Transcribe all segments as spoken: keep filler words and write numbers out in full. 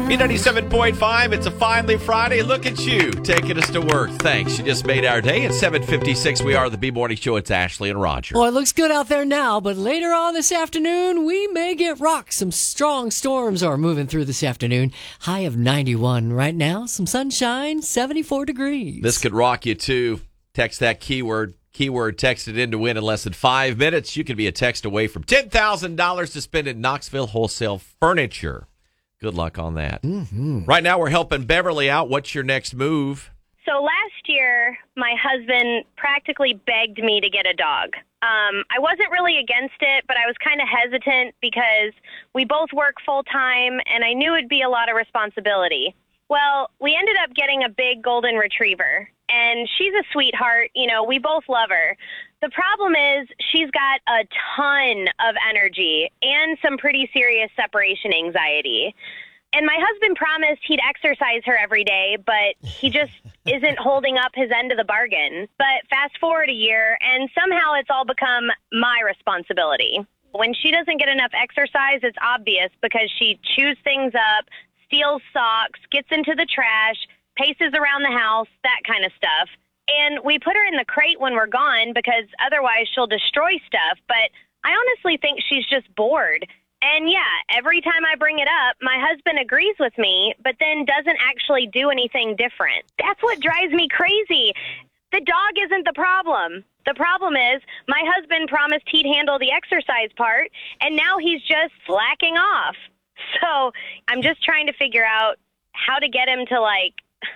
B ninety-seven point five, it's a finally Friday. Look at you, taking us to work. Thanks. You just made our day. At seven fifty-six, we are the B Morning Show. It's Ashley and Roger. Well, it looks good out there now, but later on this afternoon, we may get rocked. Some strong storms are moving through this afternoon. High of ninety-one right now. Some sunshine, seventy-four degrees. This could rock you, too. Text that keyword. Keyword texted in to win in less than five minutes. You can be a text away from ten thousand dollars to spend at Knoxville Wholesale Furniture. Good luck on that. Mm-hmm. Right now, we're helping Beverly out. What's your next move? So last year, my husband practically begged me to get a dog. Um, I wasn't really against it, but I was kind of hesitant because we both work full-time, and I knew it'd be a lot of responsibility. Well, we ended up getting a big golden retriever, and she's a sweetheart. You know, we both love her. The problem is she's got a ton of energy and some pretty serious separation anxiety. And my husband promised he'd exercise her every day, but he just isn't holding up his end of the bargain. But fast forward a year, and somehow it's all become my responsibility. When she doesn't get enough exercise, it's obvious because she chews things up, steals socks, gets into the trash, paces around the house, that kind of stuff. And we put her in the crate when we're gone because otherwise she'll destroy stuff. But I honestly think she's just bored. And yeah, every time I bring it up, my husband agrees with me, but then doesn't actually do anything different. That's what drives me crazy. The dog isn't the problem. The problem is my husband promised he'd handle the exercise part, and now he's just slacking off. So I'm just trying to figure out how to get him to, like,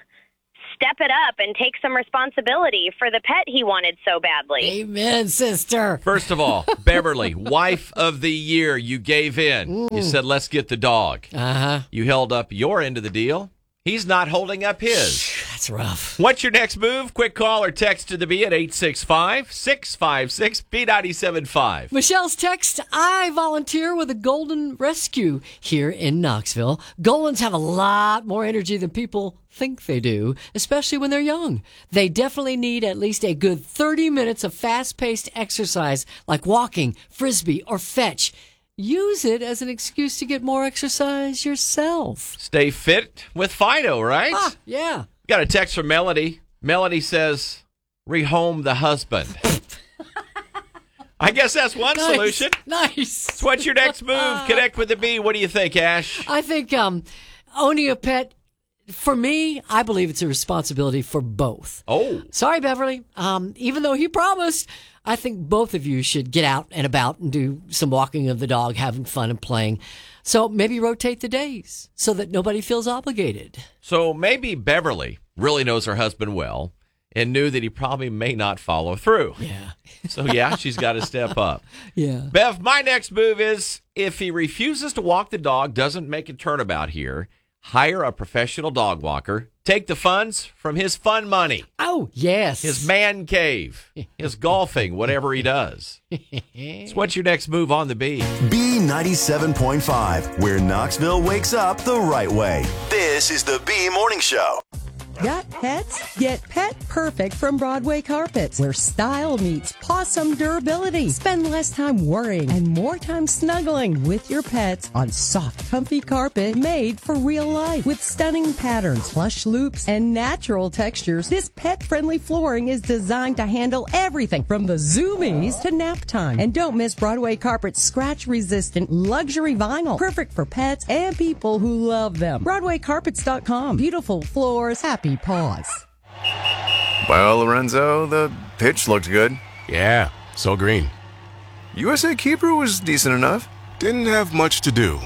step it up and take some responsibility for the pet he wanted so badly. Amen, sister. First of all, Beverly, wife of the year, you gave in. Mm. You said, let's get the dog. Uh-huh. You held up your end of the deal. He's not holding up his. That's rough. What's your next move? Quick call or text to the B at eight six five, six five six, B nine seven five. Michelle's text, I volunteer with a Golden Rescue here in Knoxville. Goldens have a lot more energy than people think they do, especially when they're young. They definitely need at least a good thirty minutes of fast-paced exercise like walking, frisbee, or fetch. Use it as an excuse to get more exercise yourself. Stay fit with Fido, right? Ah, yeah. Got a text from Melody. Melody says, rehome the husband. I guess that's one nice, solution. Nice. So what's your next move? Connect with the B. What do you think, Ash? I think um, owning a pet, for me, I believe it's a responsibility for both. Oh. Sorry, Beverly. Um, even though he promised, I think both of you should get out and about and do some walking of the dog, having fun and playing. So maybe rotate the days so that nobody feels obligated. So maybe Beverly really knows her husband well and knew that he probably may not follow through. Yeah. So, yeah, she's got to step up. Yeah. Bev, my next move is if he refuses to walk the dog, doesn't make a turnabout here, hire a professional dog walker. Take the funds from his fun money. Oh, yes. His man cave. His golfing, whatever he does. So what's your next move on the B? B ninety-seven point five, where Knoxville wakes up the right way. This is the B Morning Show. Got pets? Get Pet Perfect from Broadway Carpets, where style meets possum durability. Spend less time worrying and more time snuggling with your pets on soft, comfy carpet made for real life. With stunning patterns, plush loops, and natural textures, this pet-friendly flooring is designed to handle everything from the zoomies to nap time. And don't miss Broadway Carpet's scratch-resistant luxury vinyl, perfect for pets and people who love them. Broadway Carpets dot com. Beautiful floors, happy paws. Well, Lorenzo, the pitch looked good. Yeah, so green. U S A keeper was decent enough. Didn't have much to do.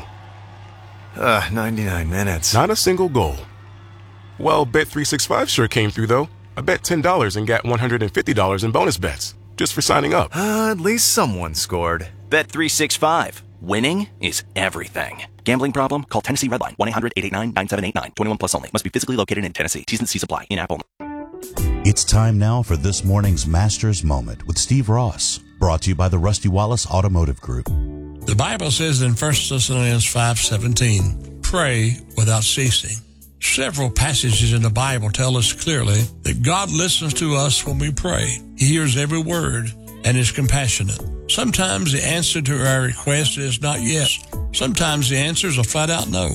Uh, ninety-nine minutes. Not a single goal. Well, Bet three sixty-five sure came through, though. I bet ten dollars and got one hundred fifty dollars in bonus bets, just for signing up. Uh, at least someone scored. Bet three sixty-five. Winning is everything. Gambling problem? Call Tennessee Redline. one eight hundred eight eight nine nine seven eight nine. twenty-one plus only. Must be physically located in Tennessee. T's and C's apply. In-app only. It's time now for this morning's Masters Moment with Steve Ross. Brought to you by the Rusty Wallace Automotive Group. The Bible says in First Thessalonians five seventeen, pray without ceasing. Several passages in the Bible tell us clearly that God listens to us when we pray. He hears every word and is compassionate. Sometimes the answer to our request is not yes. Sometimes the answer is a flat-out no.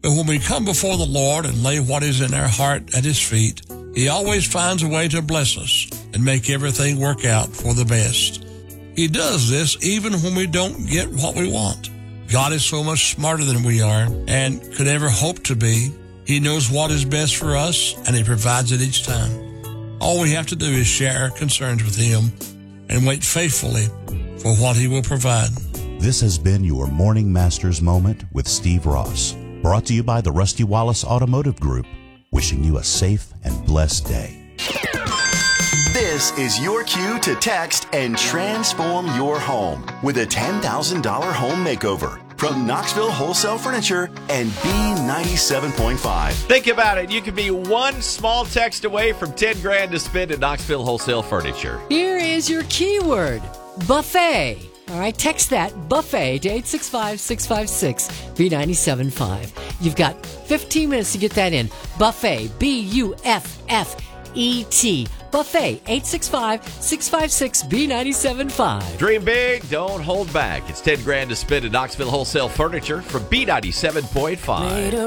But when we come before the Lord and lay what is in our heart at His feet, He always finds a way to bless us and make everything work out for the best. He does this even when we don't get what we want. God is so much smarter than we are and could ever hope to be. He knows what is best for us, and He provides it each time. All we have to do is share our concerns with Him and wait faithfully for what He will provide. This has been your Morning Masters Moment with Steve Ross, brought to you by the Rusty Wallace Automotive Group, wishing you a safe and blessed day. This is your cue to text and transform your home with a ten thousand dollars home makeover from Knoxville Wholesale Furniture and B ninety-seven point five. Think about it. You could be one small text away from ten grand to spend at Knoxville Wholesale Furniture. Here is your keyword, buffet. All right, text that buffet to eight six five, six five six, B nine seven five. You've got fifteen minutes to get that in. Buffet, B U F F E T. Buffet, eight six five, six five six, B nine seven five. Dream big, don't hold back. It's ten grand to spend at Knoxville Wholesale Furniture from B ninety-seven point five.